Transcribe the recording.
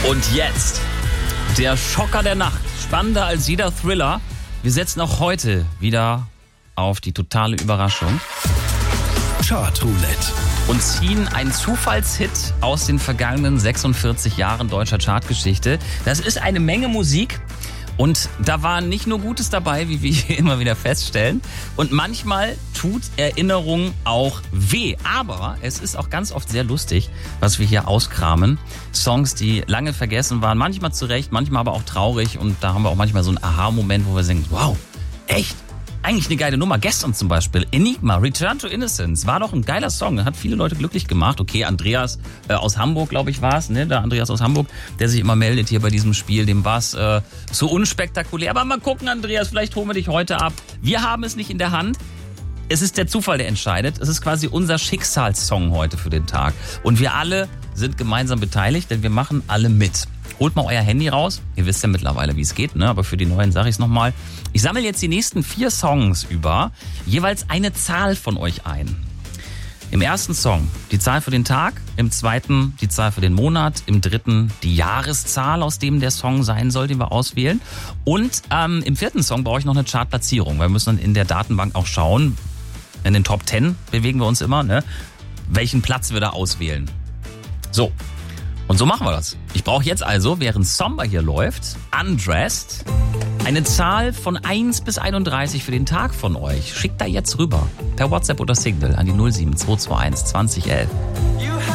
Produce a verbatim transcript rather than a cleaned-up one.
Und jetzt der Schocker der Nacht. Spannender als jeder Thriller. Wir setzen auch heute wieder auf die totale Überraschung. Chartroulette. Und ziehen einen Zufallshit aus den vergangenen sechsundvierzig Jahren deutscher Chartgeschichte. Das ist eine Menge Musik. Und da war nicht nur Gutes dabei, wie wir hier immer wieder feststellen. Und manchmal tut Erinnerung auch weh. Aber es ist auch ganz oft sehr lustig, was wir hier auskramen. Songs, die lange vergessen waren, manchmal zu Recht, manchmal aber auch traurig. Und da haben wir auch manchmal so einen Aha-Moment, wo wir denken, wow, echt? Eigentlich eine geile Nummer. Gestern zum Beispiel Enigma, Return to Innocence. War doch ein geiler Song. Hat viele Leute glücklich gemacht. Okay, Andreas äh, aus Hamburg, glaube ich, war es. Ne? Der Andreas aus Hamburg, der sich immer meldet hier bei diesem Spiel. Dem war es äh, so unspektakulär. Aber mal gucken, Andreas, vielleicht holen wir dich heute ab. Wir haben es nicht in der Hand. Es ist der Zufall, der entscheidet. Es ist quasi unser Schicksalssong heute für den Tag. Und wir alle sind gemeinsam beteiligt, denn wir machen alle mit. Holt mal euer Handy raus. Ihr wisst ja mittlerweile, wie es geht, ne? Aber für die Neuen sage ich es nochmal. Ich sammle jetzt die nächsten vier Songs über jeweils eine Zahl von euch ein. Im ersten Song die Zahl für den Tag, im zweiten die Zahl für den Monat, im dritten die Jahreszahl, aus dem der Song sein soll, den wir auswählen. Und ähm, im vierten Song brauche ich noch eine Chartplatzierung. Wir müssen dann in der Datenbank auch schauen, in den Top Ten bewegen wir uns immer, ne? Welchen Platz wir da auswählen. So. Und so machen wir das. Ich brauche jetzt also, während Somber hier läuft, Undressed, eine Zahl von eins bis einunddreißig für den Tag von euch. Schickt da jetzt rüber. Per WhatsApp oder Signal an die null sieben zwei zwei eins zwanzig elf.